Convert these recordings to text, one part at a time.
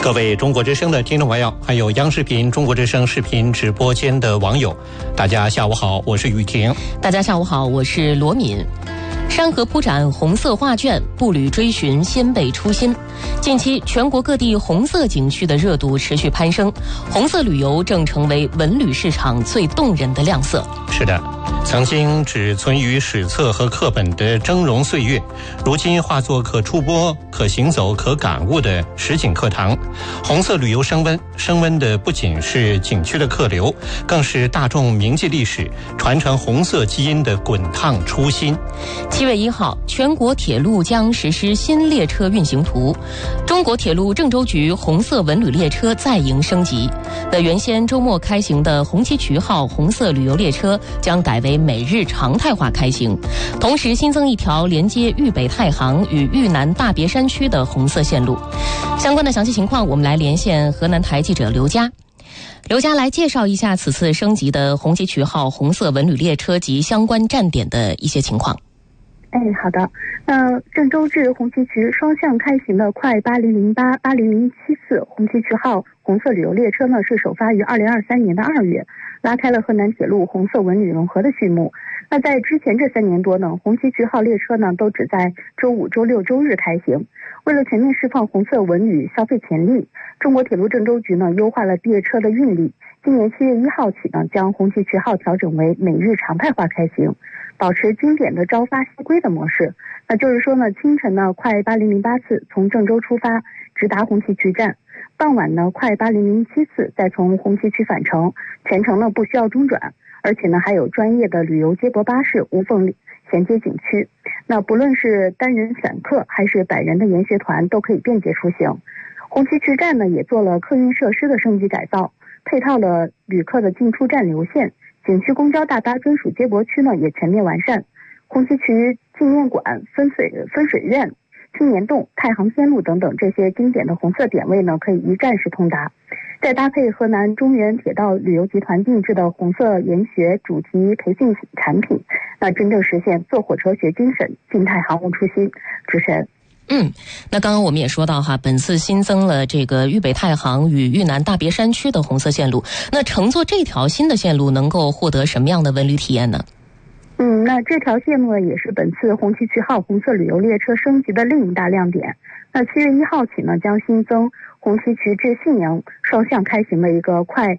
各位中国之声的听众朋友，还有央视频中国之声视频直播间的网友，大家下午好，我是雨婷。 大家下午好，我是罗敏。山河铺展红色画卷，步履追寻先辈初心。近期全国各地红色景区的热度持续攀升，红色旅游正成为文旅市场最动人的亮色。 是的，曾经只存于史册和课本的峥嵘岁月，如今化作可触摸、可行走、可感悟的实景课堂。红色旅游升温的不仅是景区的客流，更是大众铭记历史、传承红色基因的滚烫初心。 7月1号，全国铁路将实施新列车运行图，中国铁路郑州局红色文旅列车再迎升级。那原先周末开行的红旗渠号红色旅游列车将改为每日常态化开行，同时新增一条连接豫北太行与豫南大别山区的红色线路。相关的详细情况，我们来连线河南台记者刘佳。刘佳来介绍一下此次升级的红旗渠号红色文旅列车及相关站点的一些情况。 好的。郑州至红旗渠双向开行的快8008、8007次红旗渠号红色旅游列车呢，是首发于2023年的2月，拉开了河南铁路红色文旅融合的序幕。那在之前这3年多呢，红旗渠号列车呢都只在周5、周6、周日开行。为了全面释放红色文旅消费潜力，中国铁路郑州局呢优化了列车的运力。今年7月1号起呢，将红旗渠号调整为每日常态化开行，保持经典的朝发夕归的模式。那就是说呢，清晨呢快8008次从郑州出发，直达红旗渠站；傍晚呢快8007次再从红旗渠返程，全程呢不需要中转，而且呢还有专业的旅游接驳巴士无缝衔接景区。那不论是单人散客还是100人的研学团都可以便捷出行。红旗渠站呢也做了客运设施的升级改造，配套了旅客的进出站流线，景区公交大巴专属接驳区呢也全面完善。红旗渠纪念馆、分水院、青年洞、太行天路等等这些经典的红色点位呢，可以一站式通达。再搭配河南中原铁道旅游集团定制的红色研学主题培训产品，那真正实现坐火车学精神，静态航务初心。主持人。 那刚刚我们也说到本次新增了这个豫北太行与豫南大别山区的红色线路。那乘坐这条新的线路能够获得什么样的文旅体验呢？ 那这条线路也是本次红旗渠号红色旅游列车升级的另一大亮点。那7月1号起呢，将新增红旗渠至信阳双向开行的一个快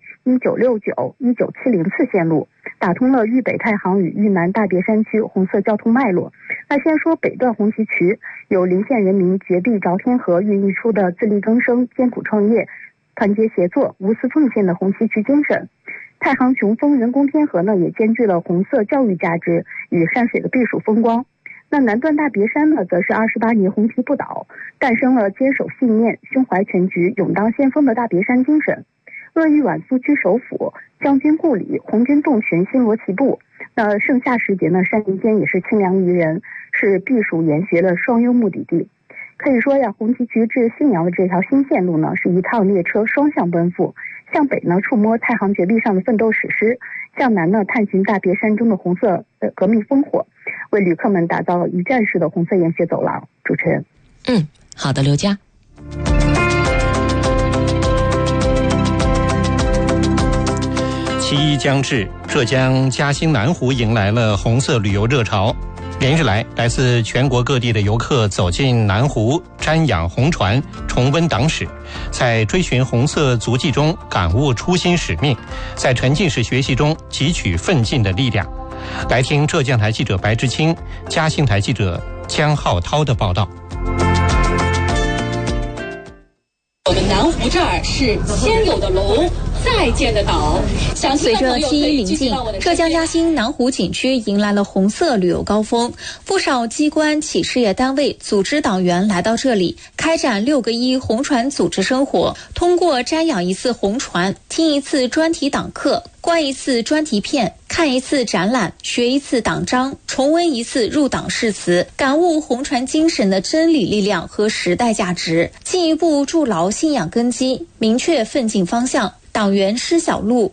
1969、1970次线路，打通了豫北太行与豫南大别山区红色交通脉络。那先说北段红旗渠，有邻县人民绝壁着天河孕育出的自力更生、艰苦创业、团结协作、无私奉献的红旗渠精神。太行雄风人工天河呢，也兼具了红色教育价值与山水的避暑风光。那南段大别山呢，则是28年红旗不倒，诞生了坚守信念、胸怀全局、勇当先锋的大别山精神。鄂豫皖苏区首府、将军故里、红军洞群星罗棋布。那盛夏时节呢，山林间也是清凉宜人，是避暑研学的双优目的地。可以说呀，红旗渠至信阳的这条新线路呢，是一趟列车双向奔赴。向北呢，触摸太行绝壁上的奋斗史诗；向南呢，探寻大别山中的红色革命烽火，为旅客们打造一站式的红色研学走廊。主持人。 好的，刘佳。 7一将至，浙江嘉兴南湖迎来了红色旅游热潮。连日来，来自全国各地的游客走进南湖，瞻仰红船，重温党史，在追寻红色足迹中感悟初心使命，在沉浸式学习中汲取奋进的力量。来听浙江台记者白志清、嘉兴台记者江浩涛的报道。 我们南湖这儿是先有的龙，再建的岛。 随着7一临近，浙江嘉兴南湖景区迎来了红色旅游高峰，不少机关、企事业单位、组织党员来到这里，开展6个1红船组织生活，通过瞻仰一次红船，听一次专题党课，观一次专题片，看一次展览，学一次党章，重温一次入党誓词，感悟红船精神的真理力量和时代价值，进一步筑牢信仰根基，明确奋进方向。党员施小璐。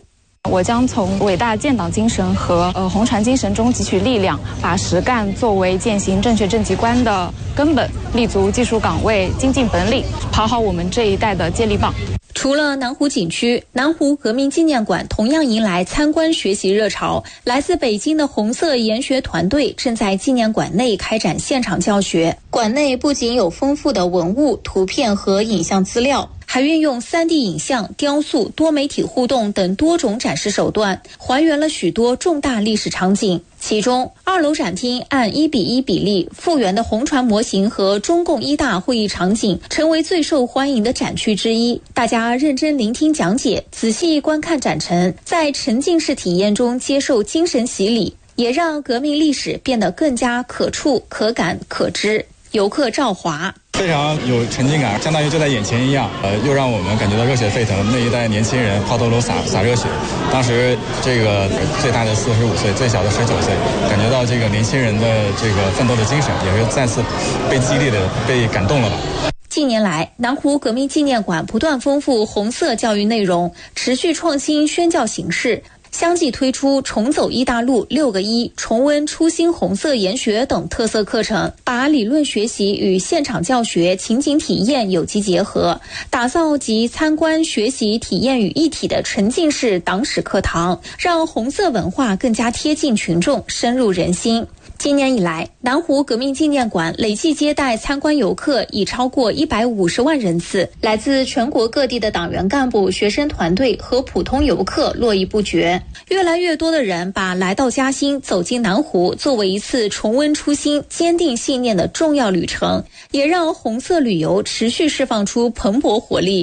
我将从伟大建党精神和红船精神中汲取力量，把实干作为践行正确政绩观的根本，立足技术岗位，精进本领，跑好我们这一代的接力棒。 除了南湖景区，南湖革命纪念馆同样迎来参观学习热潮。来自北京的红色研学团队正在纪念馆内开展现场教学。馆内不仅有丰富的文物、图片和影像资料，还运用 3D 影像、雕塑、多媒体互动等多种展示手段，还原了许多重大历史场景。其中，2楼展厅按1:1比例复原的红船模型和中共一大会议场景，成为最受欢迎的展区之一。大家认真聆听讲解，仔细观看展陈，在沉浸式体验中接受精神洗礼，也让革命历史变得更加可触、可感、可知。游客赵华。 非常有沉浸感，相当于就在眼前一样，又让我们感觉到热血沸腾。那一代年轻人抛头颅洒热血，当时这个最大的45岁，最小的19岁，感觉到这个年轻人的这个奋斗的精神，也是再次被激励的，被感动了吧。 近年来，南湖革命纪念馆不断丰富红色教育内容，持续创新宣教形式。相继推出重走一大路、6个1、重温初心红色研学等特色课程，把理论学习与现场教学、情景体验有机结合，打造集参观、学习、体验于一体的沉浸式党史课堂，让红色文化更加贴近群众、深入人心。今年以来，南湖革命纪念馆累计接待参观游客已超过150万人次，来自全国各地的党员干部、学生团队和普通游客络绎不绝。越来越多的人把来到嘉兴、走进南湖作为一次重温初心、坚定信念的重要旅程，也让红色旅游持续释放出蓬勃活力。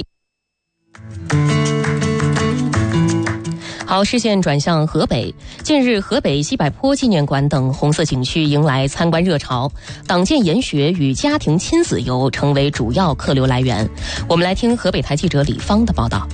好，视线转向河北。近日，河北西柏坡纪念馆等红色景区迎来参观热潮，党建研学与家庭亲子游成为主要客流来源。我们来听河北台记者李芳的报道。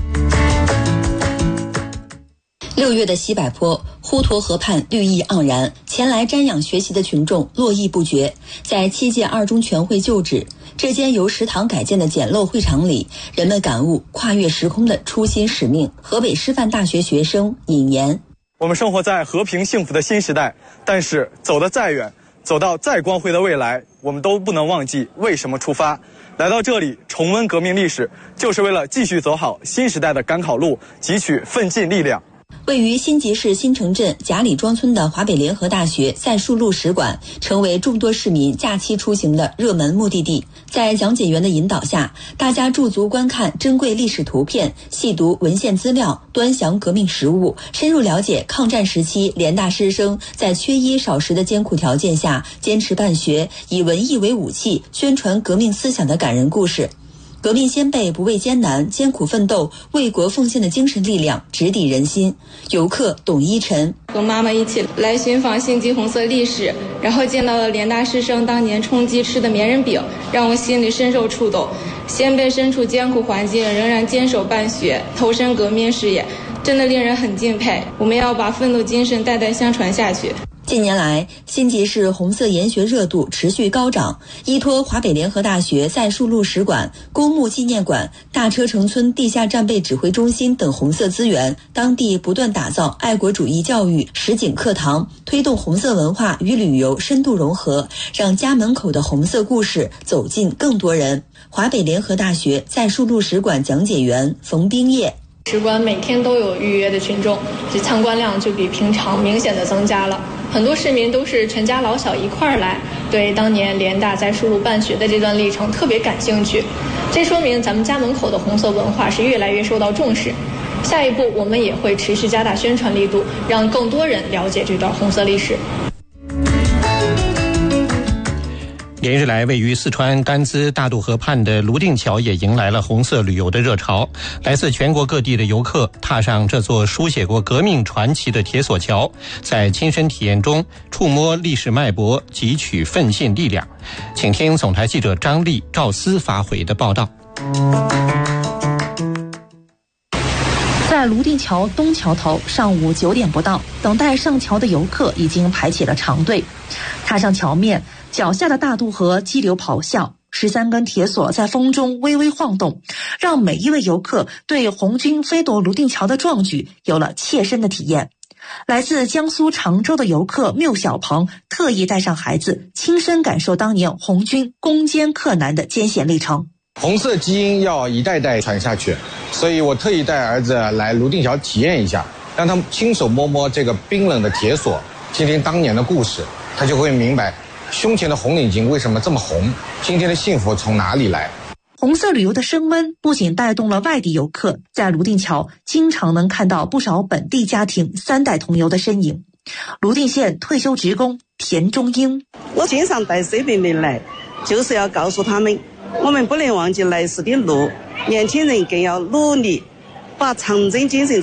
6月的西柏坡，滹沱河畔绿意盎然，前来瞻仰学习的群众络绎不绝。在7届2中全会旧址，这间由食堂改建的简陋会场里，人们感悟跨越时空的初心使命。河北师范大学学生尹岩： 我们生活在和平幸福的新时代，但是走得再远，走到再光辉的未来，我们都不能忘记为什么出发。来到这里重温革命历史，就是为了继续走好新时代的赶考路，汲取奋进力量。 位于新集市新城镇贾里庄村的华北联合大学赛树路使馆，成为众多市民假期出行的热门目的地。在讲解员的引导下，大家驻足观看珍贵历史图片，细读文献资料，端详革命实务，深入了解抗战时期联大师生在缺衣少食的艰苦条件下坚持办学，以文艺为武器，宣传革命思想的感人故事。革命先辈不畏艰难、艰苦奋斗、为国奉献的精神力量直抵人心。游客董一晨： 和妈妈一起来寻访新集红色历史，然后见到了联大师生当年充饥吃的棉人饼，让我心里深受触动。先辈身处艰苦环境，仍然坚守办学，投身革命事业，真的令人很敬佩。我们要把奋斗精神代代相传下去。 近年来，新集市红色研学热度持续高涨，依托华北联合大学赛树路使馆、公墓纪念馆、大车城村地下战备指挥中心等红色资源，当地不断打造爱国主义教育实景课堂，推动红色文化与旅游深度融合，让家门口的红色故事走进更多人。华北联合大学赛树路使馆讲解员冯冰叶： 使馆每天都有预约的群众，这参观量就比平常明显的增加了。很多市民都是全家老小一块儿来，对当年联大在树路办学的这段历程特别感兴趣。这说明咱们家门口的红色文化是越来越受到重视。下一步我们也会持续加大宣传力度，让更多人了解这段红色历史。 连日来，位于四川甘孜大渡河畔的泸定桥也迎来了红色旅游的热潮。来自全国各地的游客踏上这座书写过革命传奇的铁索桥，在亲身体验中触摸历史脉搏，汲取奋进力量。请听总台记者张丽、赵思发回的报道。 在泸定桥东桥头，上午9点不到，等待上桥的游客已经排起了长队。踏上桥面，脚下的大渡河激流咆哮， 13根铁索在风中微微晃动，让每一位游客对红军飞夺泸定桥的壮举有了切身的体验。来自江苏常州的游客缪小鹏特意带上孩子，亲身感受当年红军攻坚克难的艰险历程。 红色基因要一代代传下去，所以我特意带儿子来泸定桥体验一下，让他亲手摸摸这个冰冷的铁索，听听当年的故事，他就会明白胸前的红领巾为什么这么红，今天的幸福从哪里来。 红色旅游的升温不仅带动了外地游客，在泸定桥经常能看到不少本地家庭3代同游的身影。泸定县退休职工田中英， 我经常带水兵们来，就是要告诉他们，我们不能忘记来时的路，年轻人更要努力把长征精神